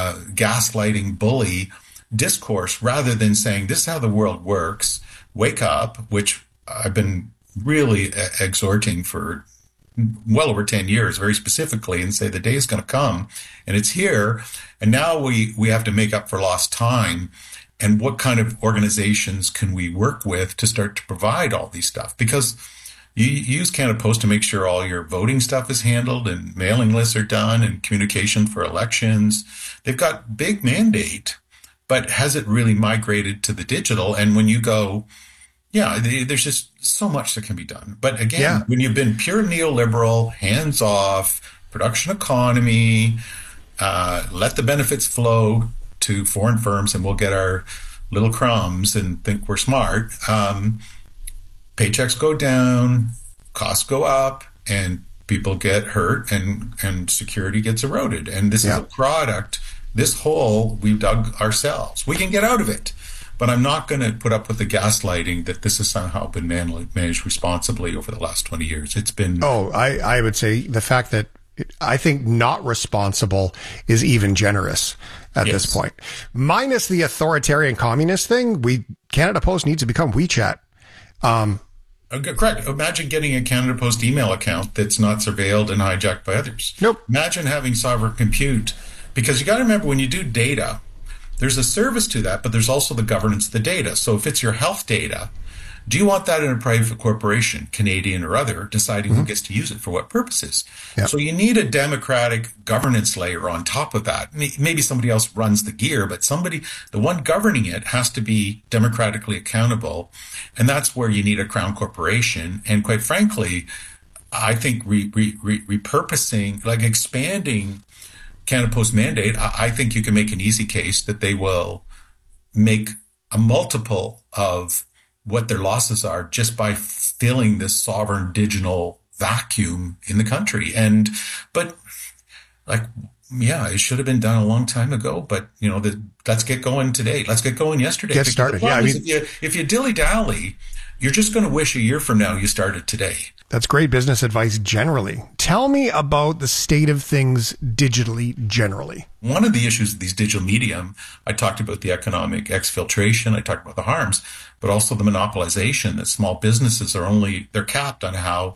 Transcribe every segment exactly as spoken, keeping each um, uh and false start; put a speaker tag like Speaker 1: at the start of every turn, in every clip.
Speaker 1: uh, gaslighting, bully discourse rather than saying, this is how the world works, wake up, which I've been really exhorting for well over ten years, very specifically, and say the day is going to come and it's here. And now we, we have to make up for lost time. And what kind of organizations can we work with to start to provide all these stuff? Because you use Canada Post to make sure all your voting stuff is handled and mailing lists are done and communication for elections. They've got big mandate, but has it really migrated to the digital? And when you go, yeah, there's just so much that can be done. But again, yeah. when you've been pure neoliberal, hands off, production economy, uh, let the benefits flow to foreign firms and we'll get our little crumbs and think we're smart. Um, paychecks go down, costs go up, and people get hurt and, and security gets eroded. And this yeah. is a product, this hole we've dug ourselves. We can get out of it. But I'm not going to put up with the gaslighting that this has somehow been man- managed responsibly over the last twenty years. It's been...
Speaker 2: Oh, I, I would say the fact that I think not responsible is even generous at yes. this point. Minus the authoritarian communist thing, we Canada Post needs to become WeChat. Um,
Speaker 1: okay, correct. Imagine getting a Canada Post email account that's not surveilled and hijacked by others.
Speaker 2: Nope.
Speaker 1: Imagine having sovereign compute. Because you got to remember, when you do data, there's a service to that, but there's also the governance of the data. So if it's your health data, do you want that in a private corporation, Canadian or other, deciding mm-hmm. who gets to use it for what purposes? Yep. So you need a democratic governance layer on top of that. Maybe somebody else runs the gear, but somebody, the one governing it has to be democratically accountable. And that's where you need a crown corporation. And quite frankly, I think re, re, re, repurposing, like expanding Canada Post mandate, I think you can make an easy case that they will make a multiple of what their losses are just by filling this sovereign digital vacuum in the country. And, but like, yeah, it should have been done a long time ago, but you know, the, let's get going today. Let's get going yesterday.
Speaker 2: Get started. Yeah, I mean,
Speaker 1: if you, if you dilly dally, you're just going to wish a year from now you started today.
Speaker 2: That's great business advice generally. Tell me about the state of things digitally generally.
Speaker 1: One of the issues of these digital medium, I talked about the economic exfiltration, I talked about the harms, but also the monopolization that small businesses are only, they're capped on how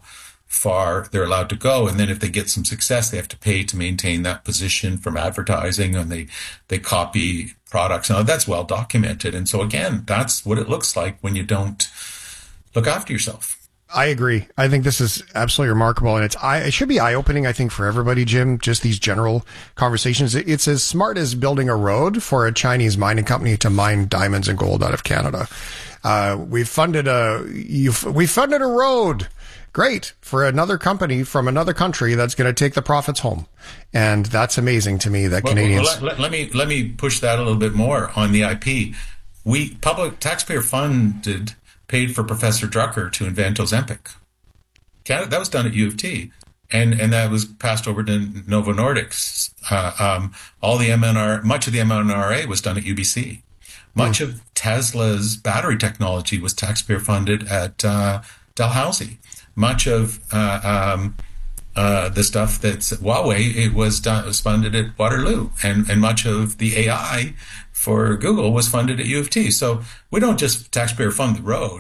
Speaker 1: far they're allowed to go. And then if they get some success, they have to pay to maintain that position from advertising, and they, they copy products. Now that's well documented. And so again, that's what it looks like when you don't look after yourself.
Speaker 2: I agree. I think this is absolutely remarkable, and it's I, it should be eye-opening, I think, for everybody, Jim, just these general conversations. It's as smart as building a road for a Chinese mining company to mine diamonds and gold out of Canada. Uh, we've funded a, you've, we funded a road. Great, for another company from another country that's going to take the profits home. And that's amazing to me that
Speaker 1: well,
Speaker 2: Canadians...
Speaker 1: Well, let, let me let me push that a little bit more on the I P. We, public taxpayer funded... paid for Professor Drucker to invent Ozempic. Canada, that was done at U of T, and and that was passed over to Novo Nordisk. Uh, um, all the M N R, much of the M N R A was done at U B C. Much mm. of Tesla's battery technology was taxpayer funded at uh, Dalhousie. Much of uh, um, uh, the stuff that's at Huawei, it was done, it was funded at Waterloo, and and much of the A I for Google was funded at U of T. So we don't just taxpayer fund the road.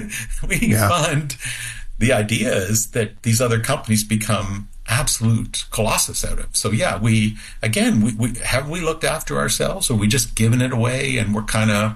Speaker 1: we yeah. fund the ideas that these other companies become absolute colossus out of. So yeah, we, again, we, we have we looked after ourselves, or we just given it away, and we're kind of,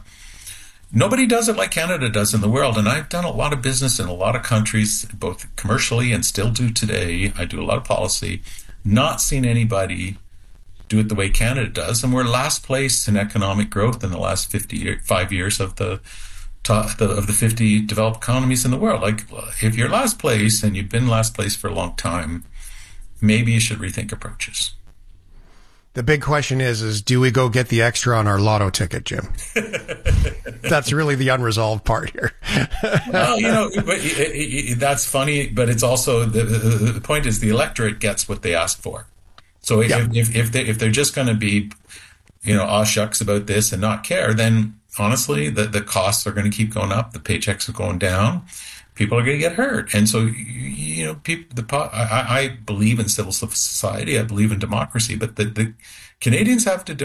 Speaker 1: nobody does it like Canada does in the world. And I've done a lot of business in a lot of countries, both commercially and still do today. I do a lot of policy, not seen anybody do it the way Canada does, and we're last place in economic growth in the last fifty-five years of the, top, the of the fifty developed economies in the world. Like, if you're last place and you've been last place for a long time, maybe you should rethink approaches.
Speaker 2: The big question is, is do we go get the extra on our lotto ticket, Jim? That's really the unresolved part here.
Speaker 1: Well, you know, but it, it, it, that's funny, but it's also, the, the, the point is the electorate gets what they ask for. So if, yeah. if, if, they, if they're just going to be, you know, aw shucks about this and not care, then honestly, the, the costs are going to keep going up. The paychecks are going down. People are going to get hurt. And so, you know, people, the, I, I believe in civil society. I believe in democracy, but the, the Canadians have to